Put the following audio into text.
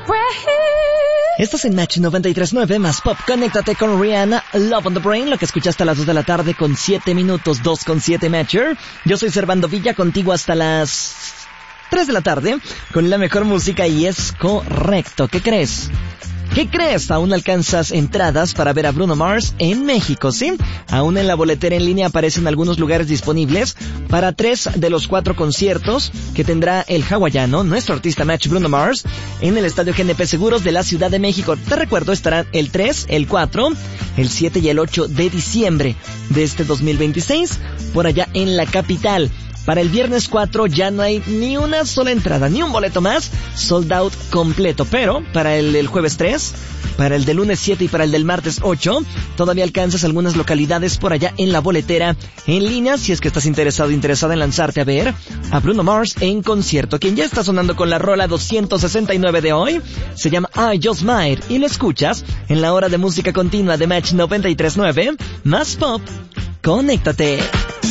Estás en Match 93.9 más Pop. Conéctate con Rihanna, Love on the Brain, lo que escuchaste a las 2 de la tarde con 7 minutos, 2:07 Matcher. Yo soy Servando Villa, contigo hasta las 3 de la tarde con la mejor música y es correcto. ¿Qué crees? ¿Qué crees? Aún alcanzas entradas para ver a Bruno Mars en México, ¿sí? Aún en la boletera en línea aparecen algunos lugares disponibles para 3 de los 4 conciertos que tendrá el hawaiano, nuestro artista Match Bruno Mars, en el Estadio GNP Seguros de la Ciudad de México. Te recuerdo, estarán el 3, el 4, el 7 y el 8 de diciembre de este 2026 por allá en la capital. Para el viernes 4 ya no hay ni una sola entrada, ni un boleto más, sold out completo. Pero para el jueves 3, para el del lunes 7 y para el del martes 8, todavía alcanzas algunas localidades por allá en la boletera en línea, si es que estás interesada en lanzarte a ver a Bruno Mars en concierto. Quien ya está sonando con la rola 269 de hoy se llama I Just Might y lo escuchas en la hora de música continua de Match 93.9 más Pop. Conéctate.